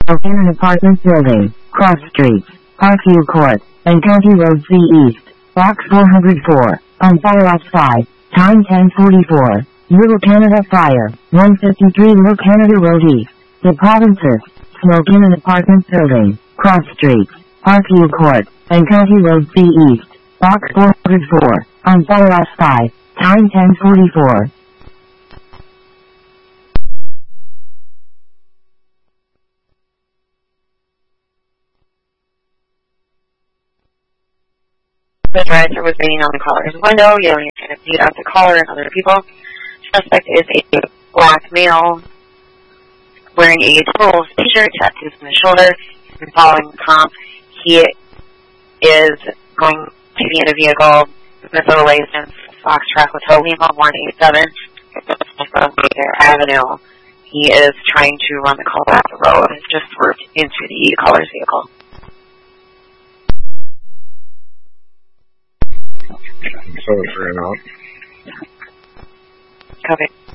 in an apartment building, cross streets, Parkview Court, and County Road C East, Box 404, on fire outside, time 10:44, Little Canada Fire, 153 Little Canada Road East, the provinces, smoke in an apartment building, cross streets, Parkview Court, and County Road C East, Box 404, on fire outside, time 10:44. The driver was banging on the caller's window, yelling and beat out the caller and other people. Suspect is a black male wearing a total t-shirt, tattoos on his shoulder, and following the cop. He is going to be in a vehicle with a license, Foxtrot Hotel Lima 187, Baker Avenue. He is trying to run the caller off the road and just swerved into the caller's vehicle. So it's ran out. Copy.